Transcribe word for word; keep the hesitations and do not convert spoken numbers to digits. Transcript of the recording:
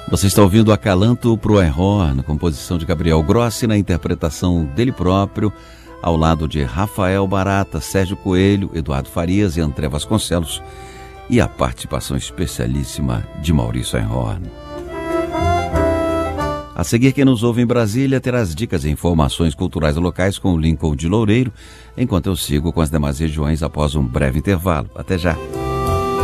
Você está ouvindo Acalanto pro Einhorn, composição de Gabriel Grossi, na interpretação dele próprio, ao lado de Rafael Barata, Sérgio Coelho, Eduardo Farias e André Vasconcelos, e a participação especialíssima de Maurício Einhorn. A seguir, quem nos ouve em Brasília terá as dicas e informações culturais locais com o Lincoln de Loureiro, enquanto eu sigo com as demais regiões após um breve intervalo. Até já!